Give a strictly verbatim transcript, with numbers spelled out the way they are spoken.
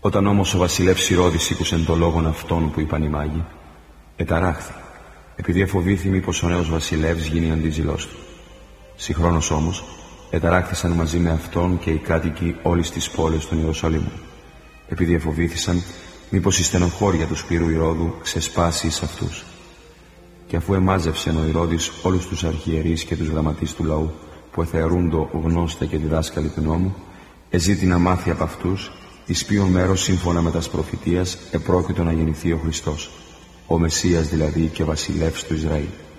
Όταν όμως ο βασιλεύς Ηρώδης ήκουσεν το λόγον αυτόν που είπαν οι μάγοι, εταράχθη, επειδή εφοβήθη μήπως ο νέος βασιλεύς γίνει αντίζηλός του. Συγχρόνως όμως, εταράχθησαν μαζί με αυτόν και οι κάτοικοι όλης της πόλης των Ιερουσαλήμων, επειδή εφοβήθησαν μήπως η στενοχώρια του σπήρου Ηρώδου ξεσπάσει εις αυτούς. Και αφού εμάζευσεν ο Ηρώδης όλους τους αρχιερείς και τους γραμματείς του λαού, που εθεωρούντο γνώστα και διδάσκαλοι του νόμου, εζήτη να μάθει από αυτούς, εις ποιον μέρος σύμφωνα με τας προφητείας επρόκειτο να γεννηθεί ο Χριστός, ο Μεσσίας δηλαδή και βασιλεύς του Ισραήλ.